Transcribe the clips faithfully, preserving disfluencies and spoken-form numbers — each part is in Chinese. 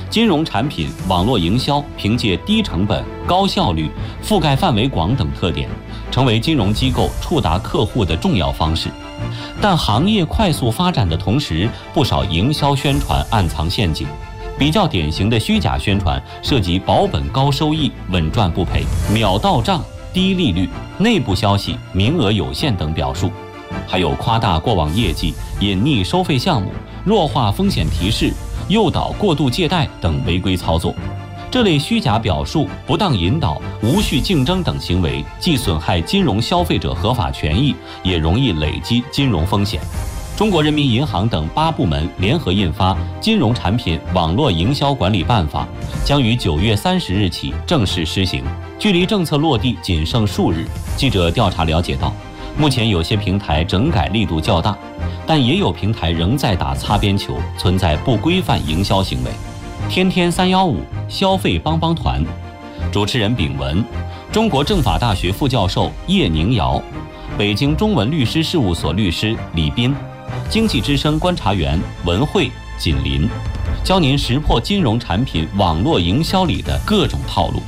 金融产品网络营销凭借低成本、高效率、覆盖范围广等特点，成为金融机构触达客户的重要方式。但行业快速发展的同时，不少营销宣传暗藏陷阱。比较典型的虚假宣传涉及保本高收益、稳赚不赔、秒到账、低利率、内部消息、名额有限等表述，还有夸大过往业绩、隐匿收费项目、弱化风险提示、诱导过度借贷等违规操作。这类虚假表述、不当引导、无序竞争等行为，既损害金融消费者合法权益，也容易累积金融风险。中国人民银行等八部门联合印发《金融产品网络营销管理办法》，将于九月三十日起正式施行。距离政策落地仅剩数日，记者调查了解到，目前有些平台整改力度较大，但也有平台仍在打擦边球，存在不规范营销行为。天天三幺五消费帮帮团，主持人丙文，中国政法大学副教授叶宁瑶，北京中文律师事务所律师李斌，经济之声观察员文慧、锦林，教您识破金融产品网络营销里的各种套路。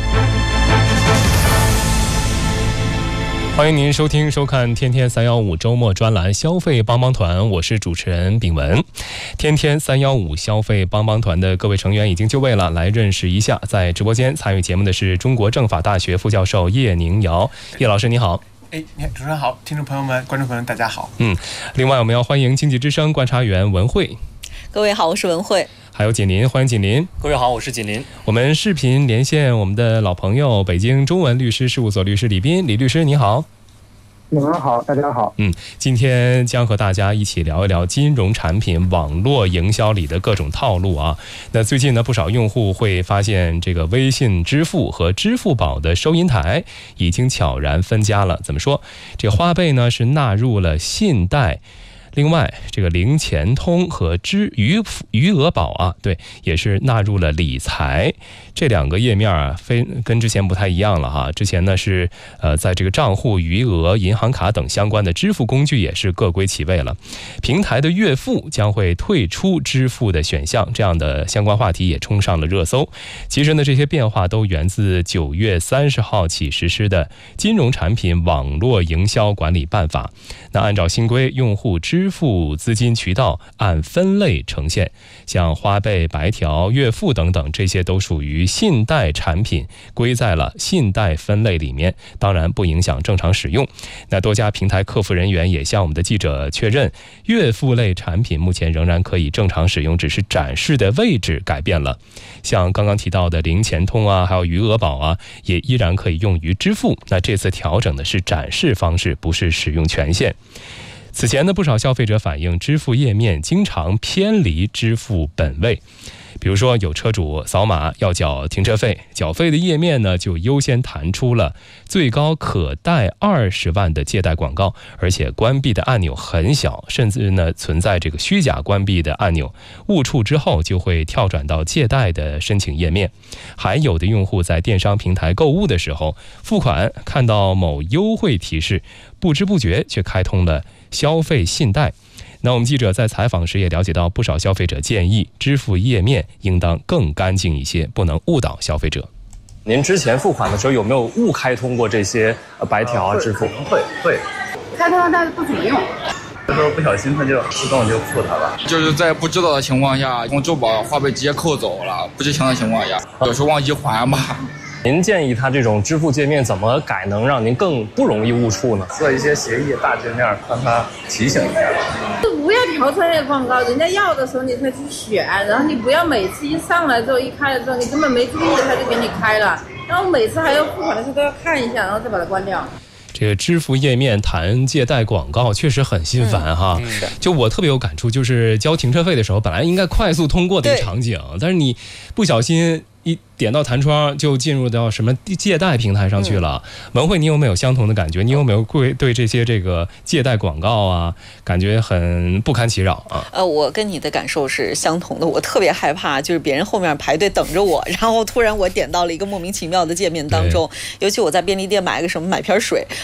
欢迎您收听收看天天三幺五周末专栏消费帮帮团，我是主持人炳文。天天三幺五消费帮帮团的各位成员已经就位了，来认识一下。在直播间参与节目的是中国政法大学副教授叶宁瑶，叶老师你好。 哎，你好，主持人好，听众朋友们、观众朋友们，大家好。 嗯，另外我们要欢迎经济之声观察员文慧。 各位好，我是文慧。 还有锦林，欢迎锦林。 各位好，我是锦林。 我们视频连线我们的老朋友，北京中文律师事务所律师李斌，李律师你好。 你们好，大家好。 嗯，今天将和大家一起聊一聊金融产品网络营销里的各种套路啊。那最近呢，不少用户会发现这个微信支付和支付宝的收银台已经悄然分家了。怎么说？这个花呗呢是纳入了信贷。另外，这个零钱通和支余余额宝啊，对，也是纳入了理财。这两个页面啊，非跟之前不太一样了哈。之前呢是呃，在这个账户、余额、银行卡等相关的支付工具也是各归其位了。平台的月付将会退出支付的选项，这样的相关话题也冲上了热搜。其实呢，这些变化都源自九月三十号起实施的《金融产品网络营销管理办法》。那按照新规，用户支支付资金渠道按分类呈现，像花呗、白条、月付等等，这些都属于信贷产品，归在了信贷分类里面，当然不影响正常使用。那多家平台客服人员也向我们的记者确认，月付类产品目前仍然可以正常使用，只是展示的位置改变了。像刚刚提到的零钱通啊，还有余额宝啊，也依然可以用于支付。那这次调整的是展示方式，不是使用权限。此前呢，不少消费者反映支付页面经常偏离支付本位。比如说，有车主扫码要缴停车费，缴费的页面呢就优先弹出了最高可贷二十万的借贷广告，而且关闭的按钮很小，甚至呢存在这个虚假关闭的按钮，误触之后就会跳转到借贷的申请页面。还有的用户在电商平台购物的时候，付款看到某优惠提示，不知不觉却开通了消费信贷。那我们记者在采访时也了解到，不少消费者建议支付页面应当更干净一些，不能误导消费者。 您之前付款的时候有没有误开通过这些白条啊支付？ 会会，开通了但是不怎么用。有时候不小心它就自动就付它了。 就是在不知道的情况下，从支付宝花呗直接扣走了，不知情的情况下，有时候忘记还吧。 您建议它这种支付界面怎么改能让您更不容易误触呢？ 做一些协议大界面，让它提醒一下。 就不要调出来的广告，人家要的时候你才去选，然后你不要每次一上来之后一开了之后，你根本没注意他就给你开了，然后每次还要付款的时候都要看一下，然后再把它关掉。 这个支付页面弹借贷广告确实很心烦哈、嗯，就我特别有感触，就是交停车费的时候，本来应该快速通过的一个场景，但是你不小心一点到弹窗就进入到什么借贷平台上去了。嗯、文慧，你有没有相同的感觉？你有没有对对这些这个借贷广告啊，感觉很不堪其扰啊？ 呃，我跟你的感受是相同的，我特别害怕，就是别人后面排队等着我，然后突然我点到了一个莫名其妙的界面当中，尤其我在便利店买个什么买瓶水，